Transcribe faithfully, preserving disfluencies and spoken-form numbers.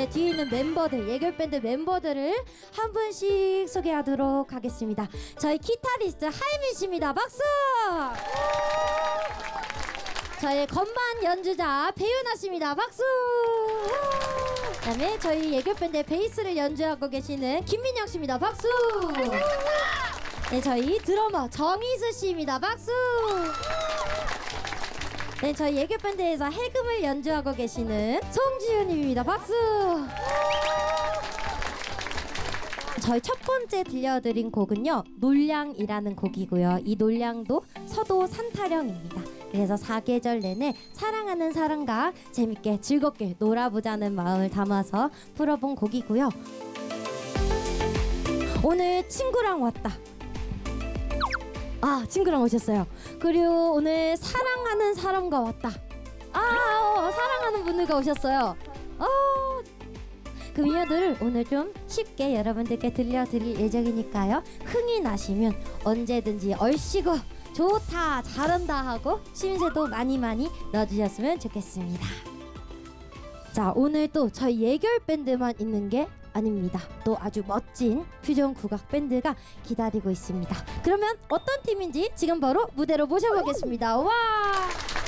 제 뒤에 있는 멤버들, 예결밴드 멤버들을 한 분씩 소개하도록 하겠습니다. 저희 기타리스트 하이민 씨입니다. 박수! 저희 건반 연주자 배윤아 씨입니다. 박수! 그다음에 저희 예결밴드의 베이스를 연주하고 계시는 김민영 씨입니다. 박수! 네, 저희 드러머 정희수 씨입니다. 박수! 네, 저희 예결밴드에서 해금을 연주하고 계시는 송지윤님입니다. 박수! 저희 첫 번째 들려드린 곡은요, 놀량이라는 곡이고요. 이 놀량도 서도 산타령입니다. 그래서 사계절 내내 사랑하는 사람과 재밌게 즐겁게 놀아보자는 마음을 담아서 풀어본 곡이고요. 오늘 친구랑 왔다. 아, 친구랑 오셨어요. 그리고 오늘 사랑하는 사람과 왔다. 아, 어, 사랑하는 분들과 오셨어요. 어, 그 미녀들을 오늘 좀 쉽게 여러분들께 들려드릴 예정이니까요. 흥이 나시면 언제든지 얼씨구 좋다 잘한다 하고 심세도 많이 많이 넣어주셨으면 좋겠습니다. 자, 오늘 또 저희 예결 밴드만 있는 게 아닙니다. 또 아주 멋진 퓨전 국악 밴드가 기다리고 있습니다. 그러면 어떤 팀인지 지금 바로 무대로 모셔보겠습니다. 와!